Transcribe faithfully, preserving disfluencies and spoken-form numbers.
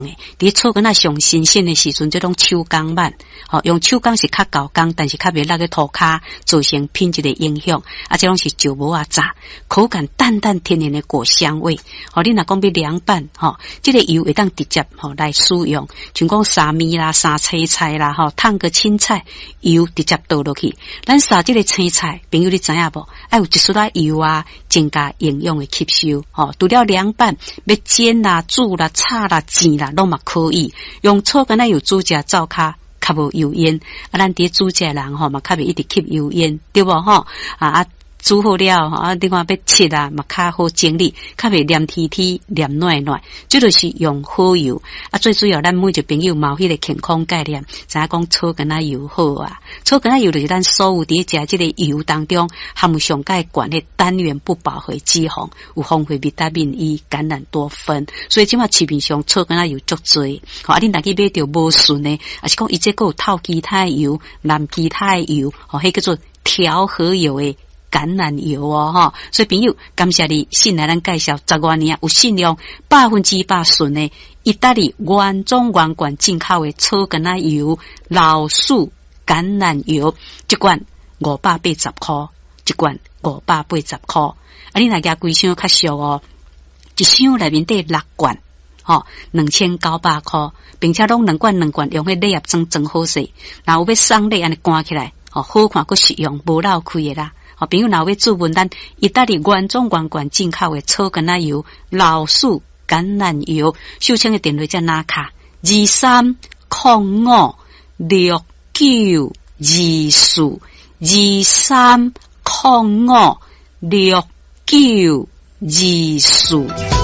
伫草根啊上新鲜的时阵，这种手工版，哦，用手工是较高工，但是较袂落个涂骹，造成品质的影响。啊，这种是石磨啊炸，口感淡淡天然的果香味。哦，你若讲要凉拌，吼，这个油会当直接吼来使用，像讲沙米啦、沙青菜啦，吼，烫个青菜，油直接倒落去。咱沙这个青菜，朋友你知影无？爱有一丝仔油啊，增加营养的吸收。吼，除了凉拌，要煎啦、煮啦、炒啦、煎啦。拢嘛可以用草根仔油煮食灶骹较无油烟，啊，咱伫煮食人吼嘛较袂一直吸油烟，对无吼啊啊煮好了吼啊，另外要切啊嘛较好整理，较袂黏贴贴、黏软软，这就是用好油啊。最主要咱每一个朋友嘛有迄个健康概念，知影讲草根仔油好啊。草根仔油就是咱所有伫食这个油当中含有上介悬的单元不饱和脂肪，有丰富维他命 E、橄榄多酚，所以即马市面上草根仔油足多。吼啊，恁若去买着无顺的，啊是讲伊这个有透其他油、蓝其他油，吼，迄叫做调和油的。橄榄油哦，哈，所以朋友，感谢你信来咱介绍十多年有信用百分之百顺的意大利原装原罐进口的草根仔油、老树橄榄油，一罐五百八十块，一罐五百八十块。啊，你若加规箱较俗哦，一箱内面得六罐，吼，两千九百块，并且拢两罐两罐用迄礼盒装装好势，然后要送礼安尼关起来，吼，好看佫实用，无漏开的啦。好，朋友若要注文咱意大利原装原罐进口的草根仔油、老树橄榄油，秀清的电话在哪卡？二三零五六九二四，二三零五六九二四。